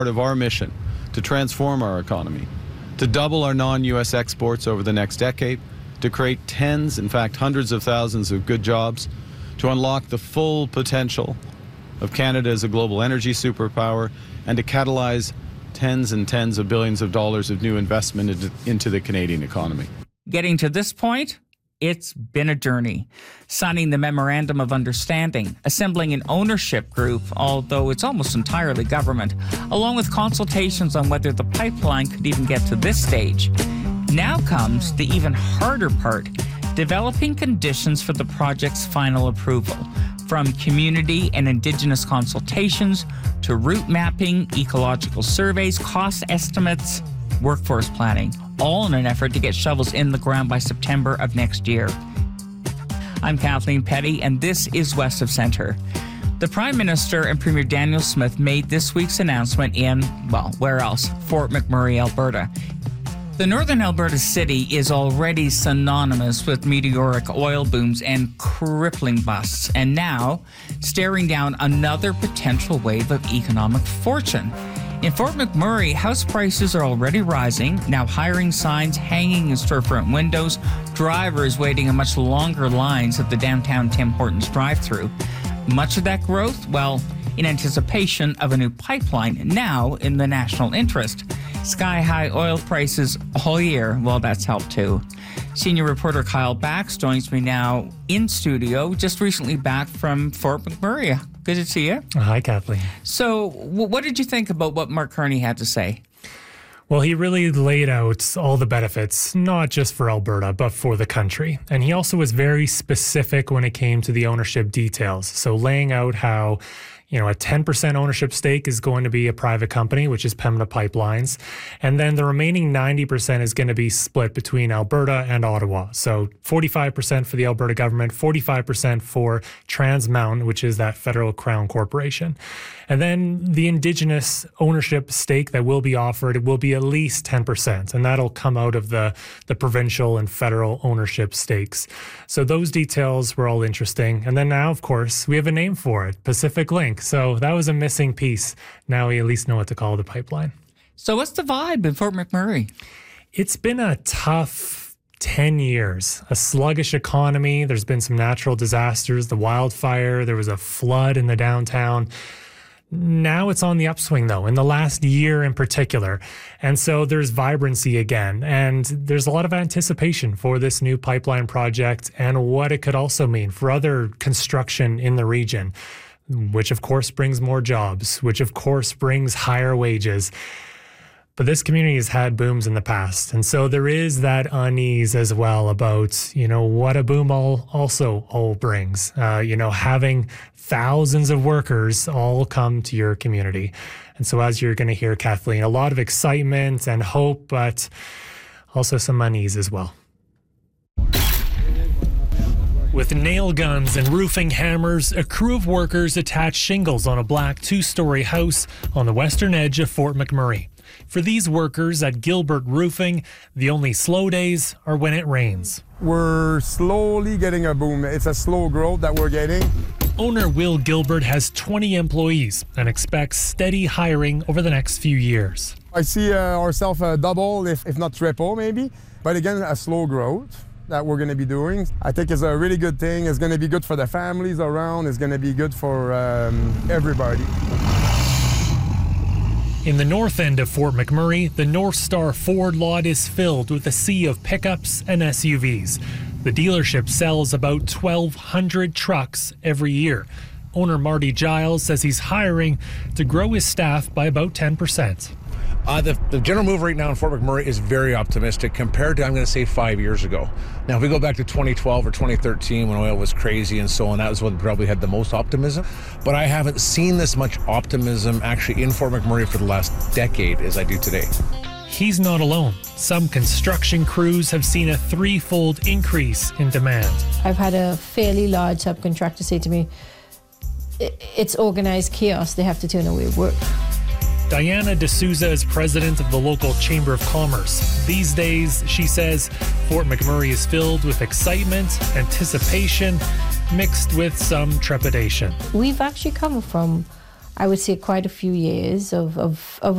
part of our mission to transform our economy, to double our non-U.S. exports over the next decade, to create tens, in fact hundreds of thousands of good jobs, to unlock the full potential of Canada as a global energy superpower, and to catalyze tens and tens of billions of dollars of new investment into the Canadian economy. Getting to this point, it's been a journey. Signing the Memorandum of Understanding, assembling an ownership group, although it's almost entirely government, along with consultations on whether the pipeline could even get to this stage. Now comes the even harder part, developing conditions for the project's final approval. From community and Indigenous consultations to route mapping, ecological surveys, cost estimates, workforce planning, all in an effort to get shovels in the ground by September of next year. I'm Kathleen Petty, and this is West of Centre. The Prime Minister and Premier Daniel Smith made this week's announcement in, well, where else? Fort McMurray, Alberta. The northern Alberta city is already synonymous with meteoric oil booms and crippling busts, and now staring down another potential wave of economic fortune. In Fort McMurray, house prices are already rising, now hiring signs hanging in storefront windows, drivers waiting in much longer lines at the downtown Tim Hortons drive-thru. Much of that growth, well, in anticipation of a new pipeline, now in the national interest. Sky-high oil prices all year, well, that's helped too. Senior reporter Kyle Bax joins me now in studio, just recently back from Fort McMurray. Good to see you. Hi, Kathleen. So what did you think about what Mark Carney had to say? Well, he really laid out all the benefits, not just for Alberta, but for the country. And he also was very specific when it came to the ownership details. So laying out how a 10% ownership stake is going to be a private company, which is Pembina Pipelines. And then the remaining 90% is going to be split between Alberta and Ottawa. So 45% for the Alberta government, 45% for Trans Mountain, which is that federal crown corporation. And then the Indigenous ownership stake that will be offered, it will be at least 10%. And that'll come out of the provincial and federal ownership stakes. So those details were all interesting. And then now, of course, we have a name for it, Pacific Link. So that was a missing piece. Now we at least know what to call the pipeline. So what's the vibe in Fort McMurray? It's been a tough 10 years, a sluggish economy. There's been some natural disasters, the wildfire, there was a flood in the downtown. Now it's on the upswing, though, in the last year in particular. And so there's vibrancy again. And there's a lot of anticipation for this new pipeline project and what it could also mean for other construction in the region, which of course brings more jobs, which of course brings higher wages. But this community has had booms in the past. And so there is that unease as well about, what a boom all brings. Having thousands of workers all come to your community. And so as you're going to hear, Kathleen, a lot of excitement and hope, but also some unease as well. With nail guns and roofing hammers, a crew of workers attach shingles on a black 2-story house on the western edge of Fort McMurray. For these workers at Gilbert Roofing, the only slow days are when it rains. We're slowly getting a boom. It's a slow growth that we're getting. Owner Will Gilbert has 20 employees and expects steady hiring over the next few years. I see ourselves double, if not triple maybe, but again, a slow growth that we're going to be doing. I think it's a really good thing. It's going to be good for the families around. It's going to be good for everybody. In the north end of Fort McMurray, the North Star Ford lot is filled with a sea of pickups and SUVs. The dealership sells about 1,200 trucks every year. Owner Marty Giles says he's hiring to grow his staff by about 10%. The general move right now in Fort McMurray is very optimistic compared to, I'm going to say, 5 years ago. Now, if we go back to 2012 or 2013 when oil was crazy and so on, that was when probably had the most optimism. But I haven't seen this much optimism actually in Fort McMurray for the last decade as I do today. He's not alone. Some construction crews have seen a 3-fold increase in demand. I've had a fairly large subcontractor say to me, it's organized chaos, they have to turn away work. Diana D'Souza is president of the local Chamber of Commerce. These days, she says, Fort McMurray is filled with excitement, anticipation, mixed with some trepidation. We've actually come from, I would say, quite a few years of